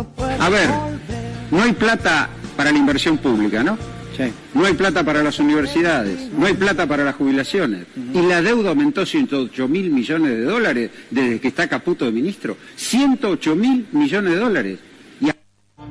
A ver, no hay plata para la inversión pública, ¿no? Sí. No hay plata para las universidades, no hay plata para las jubilaciones. Y la deuda aumentó 108.000 millones de dólares desde que está Caputo de ministro. 108.000 millones de dólares.